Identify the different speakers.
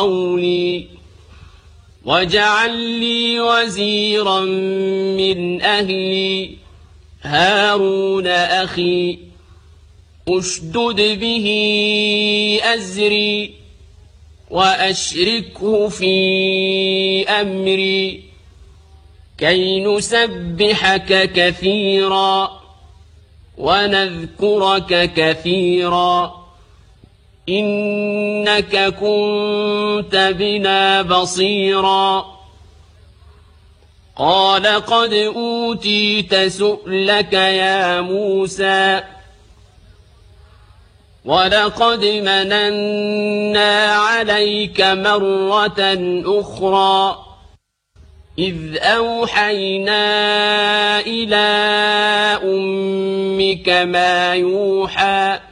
Speaker 1: قولي واجعل لي وزيرا من أهلي هارون أخي أشدد به أزري وأشركه في أمري كي نسبحك كثيرا ونذكرك كثيرا إنك كنت بنا بصيرا قال قد أوتيت سؤلك يا موسى ولقد مننا عليك مرة أخرى إذ أوحينا إلى أمك ما يوحى